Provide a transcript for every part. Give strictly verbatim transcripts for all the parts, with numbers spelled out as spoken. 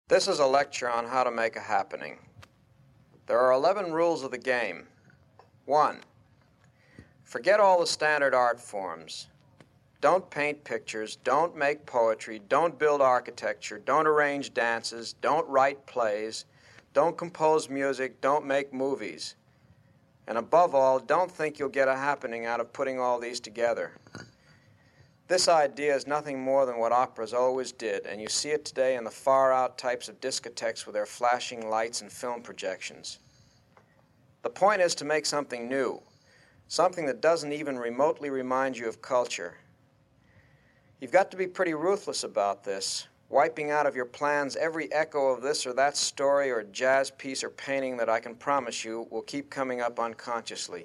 This is a lecture on how to make a happening. There are eleven rules of the game. One, forget all the standard art forms. Don't paint pictures, don't make poetry, don't build architecture, don't arrange dances, don't write plays, don't compose music, don't make movies. And above all, don't think you'll get a happening out of putting all these together. This idea is nothing more than what operas always did, and you see it today in the far-out types of discotheques with their flashing lights and film projections. The point is to make something new, something that doesn't even remotely remind you of culture. You've got to be pretty ruthless about this, wiping out of your plans every echo of this or that story or jazz piece or painting that I can promise you will keep coming up unconsciously.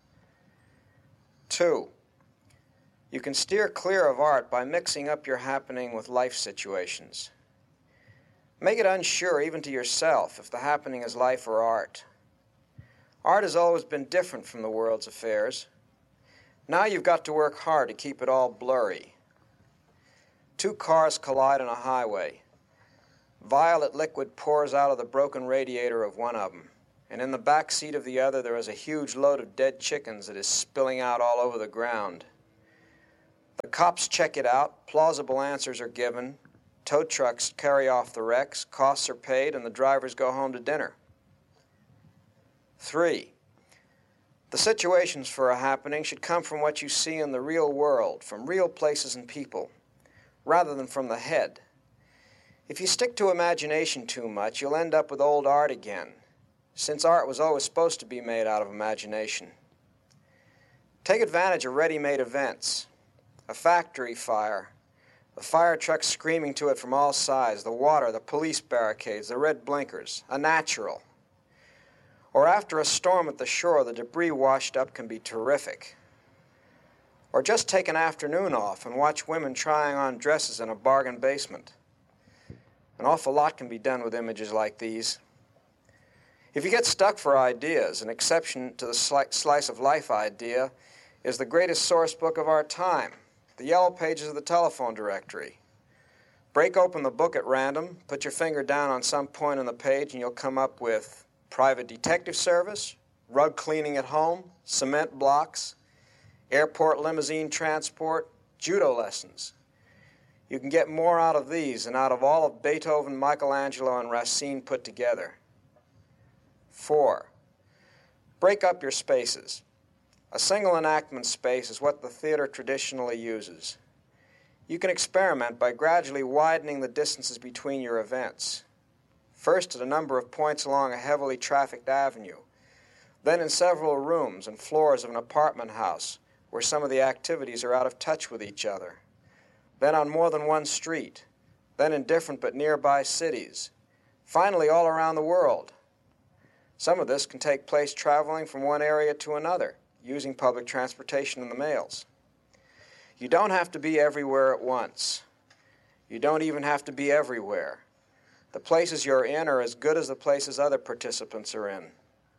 Two, you can steer clear of art by mixing up your happening with life situations. Make it unsure even to yourself if the happening is life or art. Art has always been different from the world's affairs. Now you've got to work hard to keep it all blurry. Two cars collide on a highway. Violet liquid pours out of the broken radiator of one of them, and in the back seat of the other there is a huge load of dead chickens that is spilling out all over the ground. The cops check it out, plausible answers are given, tow trucks carry off the wrecks, costs are paid, and the drivers go home to dinner. Three, the situations for a happening should come from what you see in the real world, from real places and people, rather than from the head. If you stick to imagination too much, you'll end up with old art again, since art was always supposed to be made out of imagination. Take advantage of ready-made events. A factory fire, the fire trucks screaming to it from all sides, the water, the police barricades, the red blinkers, a natural. Or after a storm at the shore, the debris washed up can be terrific. Or just take an afternoon off and watch women trying on dresses in a bargain basement. An awful lot can be done with images like these. If you get stuck for ideas, an exception to the sli- slice of life idea is the greatest source book of our time, the yellow pages of the telephone directory. Break open the book at random, put your finger down on some point on the page, and you'll come up with private detective service, rug cleaning at home, cement blocks, airport limousine transport, judo lessons. You can get more out of these than out of all of Beethoven, Michelangelo, and Racine put together. Four, break up your spaces. A single enactment space is what the theater traditionally uses. You can experiment by gradually widening the distances between your events. First at a number of points along a heavily trafficked avenue, then in several rooms and floors of an apartment house where some of the activities are out of touch with each other, then on more than one street, then in different but nearby cities, finally all around the world. Some of this can take place traveling from one area to another, using public transportation and the mails. You don't have to be everywhere at once. You don't even have to be everywhere. The places you're in are as good as the places other participants are in.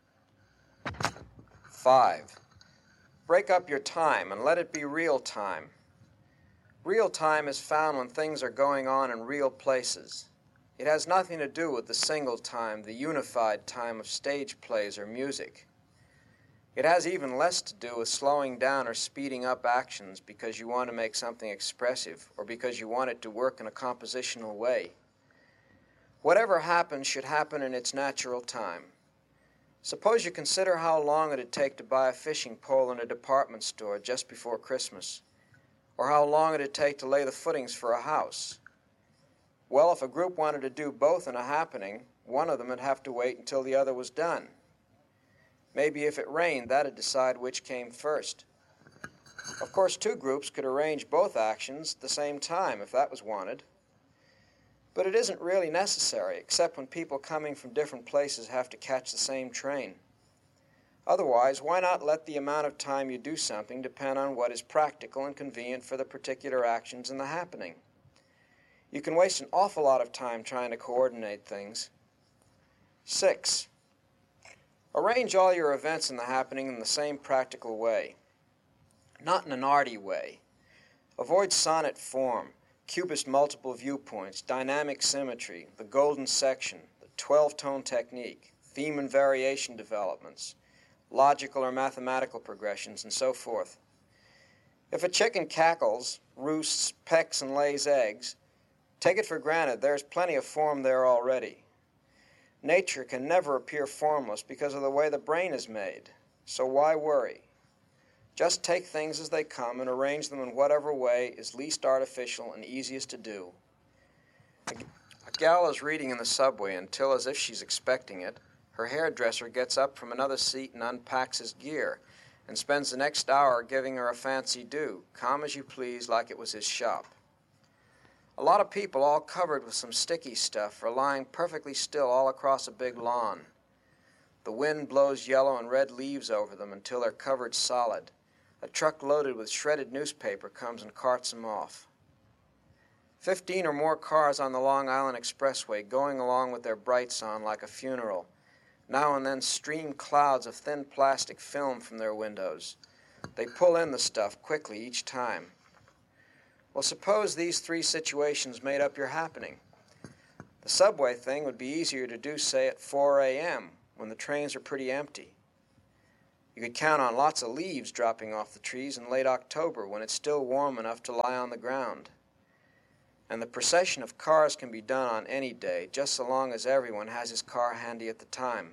Five, break up your time and let it be real time. Real time is found when things are going on in real places. It has nothing to do with the single time, the unified time of stage plays or music. It has even less to do with slowing down or speeding up actions because you want to make something expressive or because you want it to work in a compositional way. Whatever happens should happen in its natural time. Suppose you consider how long it would take to buy a fishing pole in a department store just before Christmas, or how long it would take to lay the footings for a house. Well, if a group wanted to do both in a happening, one of them would have to wait until the other was done. Maybe if it rained, that'd decide which came first. Of course, two groups could arrange both actions at the same time if that was wanted. But it isn't really necessary, except when people coming from different places have to catch the same train. Otherwise, why not let the amount of time you do something depend on what is practical and convenient for the particular actions in the happening? You can waste an awful lot of time trying to coordinate things. Six, arrange all your events in the happening in the same practical way, not in an arty way. Avoid sonnet form. cubist multiple viewpoints, dynamic symmetry, the golden section, the twelve-tone technique, theme and variation developments, logical or mathematical progressions, and so forth. If a chicken cackles, roosts, pecks, and lays eggs, take it for granted there's plenty of form there already. Nature can never appear formless because of the way the brain is made, so why worry? Just take things as they come and arrange them in whatever way is least artificial and easiest to do. A gal is reading in the subway until, as if she's expecting it, her hairdresser gets up from another seat and unpacks his gear and spends the next hour giving her a fancy do, calm as you please, like it was his shop. A lot of people all covered with some sticky stuff are lying perfectly still all across a big lawn. The wind blows yellow and red leaves over them until they're covered solid. A truck loaded with shredded newspaper comes and carts them off. Fifteen or more cars on the Long Island Expressway going along with their brights on like a funeral. Now and then stream clouds of thin plastic film from their windows. They pull in the stuff quickly each time. Well, suppose these three situations made up your happening. The subway thing would be easier to do, say, at four a m when the trains are pretty empty. You could count on lots of leaves dropping off the trees in late October when it's still warm enough to lie on the ground. And the procession of cars can be done on any day, just so long as everyone has his car handy at the time.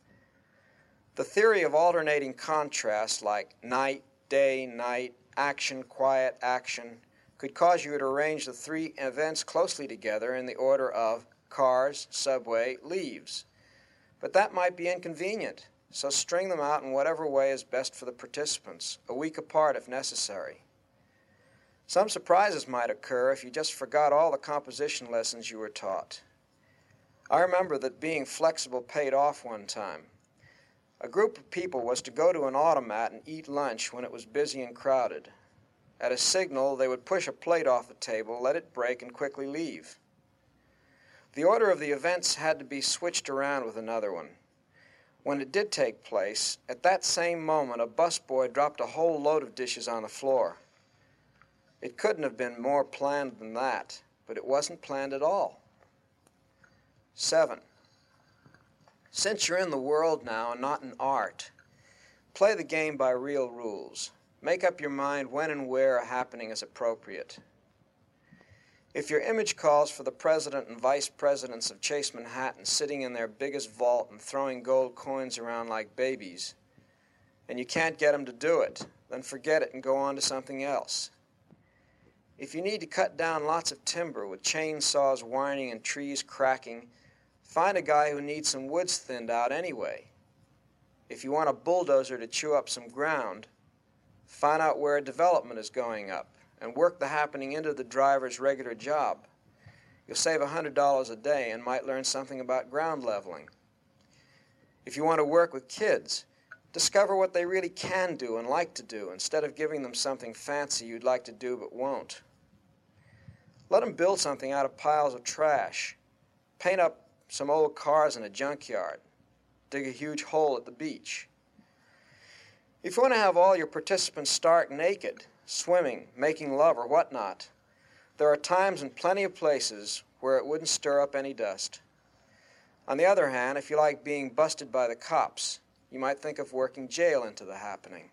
The theory of alternating contrasts like night, day, night, action, quiet, action, could cause you to arrange the three events closely together in the order of cars, subway, leaves. But that might be inconvenient. So string them out in whatever way is best for the participants, a week apart if necessary. Some surprises might occur if you just forgot all the composition lessons you were taught. I remember that being flexible paid off one time. A group of people was to go to an automat and eat lunch when it was busy and crowded. At a signal, they would push a plate off the table, let it break, and quickly leave. The order of the events had to be switched around with another one. When it did take place, at that same moment a busboy dropped a whole load of dishes on the floor. It couldn't have been more planned than that, but it wasn't planned at all. Seven. Since you're in the world now and not in art, play the game by real rules. Make up your mind when and where a happening is appropriate. If your image calls for the president and vice presidents of Chase Manhattan sitting in their biggest vault and throwing gold coins around like babies, and you can't get them to do it, then forget it and go on to something else. If you need to cut down lots of timber with chainsaws whining and trees cracking, find a guy who needs some woods thinned out anyway. If you want a bulldozer to chew up some ground, find out where a development is going up and work the happening into the driver's regular job. You'll save one hundred dollars a day and might learn something about ground leveling. If you want to work with kids, discover what they really can do and like to do instead of giving them something fancy you'd like to do but won't. Let them build something out of piles of trash. Paint up some old cars in a junkyard. Dig a huge hole at the beach. If you want to have all your participants stark naked, swimming, making love, or whatnot, there are times and plenty of places where it wouldn't stir up any dust. On the other hand, if you like being busted by the cops, you might think of working jail into the happening.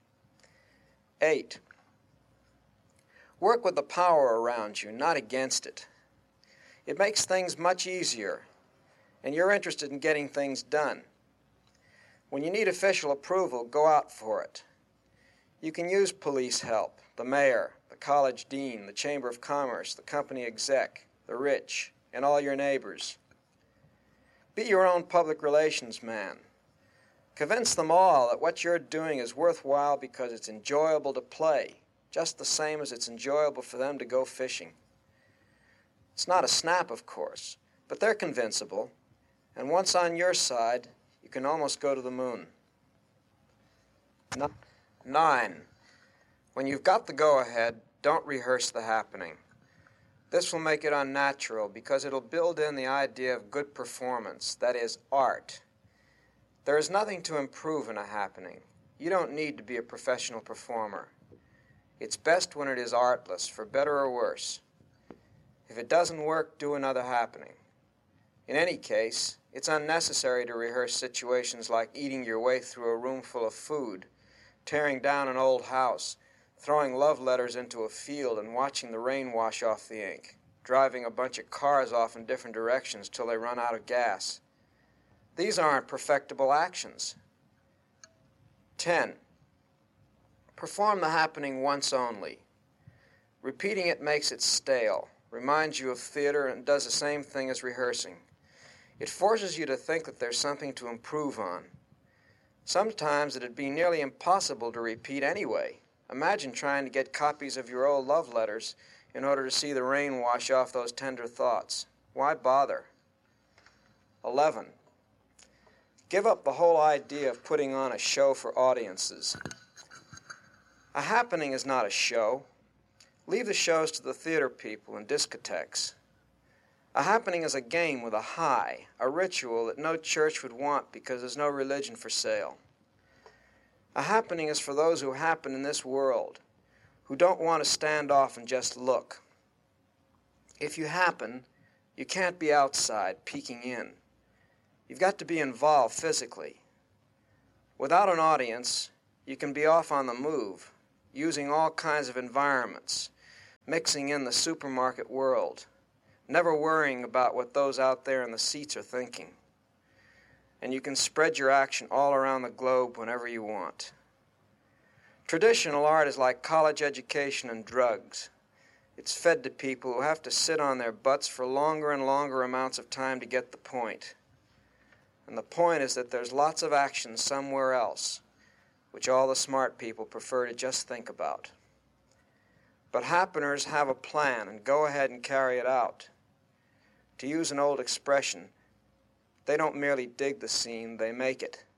Eight. Work with the power around you, not against it. It makes things much easier, and you're interested in getting things done. When you need official approval, go out for it. You can use police help, the mayor, the college dean, the chamber of commerce, the company exec, the rich, and all your neighbors. Be your own public relations man. Convince them all that what you're doing is worthwhile because it's enjoyable to play, just the same as it's enjoyable for them to go fishing. It's not a snap, of course, but they're convincible, and once on your side, you can almost go to the moon. Nine. When you've got the go-ahead, don't rehearse the happening. This will make it unnatural because it'll build in the idea of good performance, that is, art. There is nothing to improve in a happening. You don't need to be a professional performer. It's best when it is artless, for better or worse. If it doesn't work, do another happening. In any case, it's unnecessary to rehearse situations like eating your way through a room full of food, tearing down an old house, throwing love letters into a field and watching the rain wash off the ink, driving a bunch of cars off in different directions till they run out of gas. These aren't perfectible actions. ten. Perform the happening once only. Repeating it makes it stale, reminds you of theater, and does the same thing as rehearsing. It forces you to think that there's something to improve on. Sometimes it'd be nearly impossible to repeat anyway. Imagine trying to get copies of your old love letters in order to see the rain wash off those tender thoughts. Why bother? eleven. Give up the whole idea of putting on a show for audiences. A happening is not a show. Leave the shows to the theater people and discotheques. A happening is a game with a high, a ritual that no church would want because there's no religion for sale. A happening is for those who happen in this world, who don't want to stand off and just look. If you happen, you can't be outside, peeking in. You've got to be involved physically. Without an audience, you can be off on the move, using all kinds of environments, mixing in the supermarket world, never worrying about what those out there in the seats are thinking. And you can spread your action all around the globe whenever you want. Traditional art is like college education and drugs. It's fed to people who have to sit on their butts for longer and longer amounts of time to get the point. And the point is that there's lots of action somewhere else, which all the smart people prefer to just think about. But happeners have a plan and go ahead and carry it out. To use an old expression, they don't merely dig the scene, they make it.